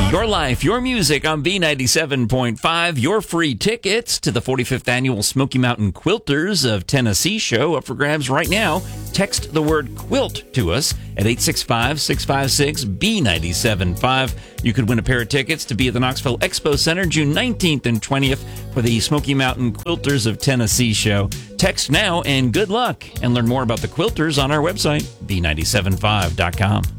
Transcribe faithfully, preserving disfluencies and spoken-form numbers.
Your life, your music on B ninety-seven point five. Your free tickets to the forty-fifth Annual Smoky Mountain Quilters of Tennessee show up for grabs right now. Text the word quilt to us at eight six five, six five six, B nine seven five. You could win a pair of tickets to be at the Knoxville Expo Center June nineteenth and twentieth for the Smoky Mountain Quilters of Tennessee show. Text now and good luck. And learn more about the Quilters on our website, B nine seven five dot com.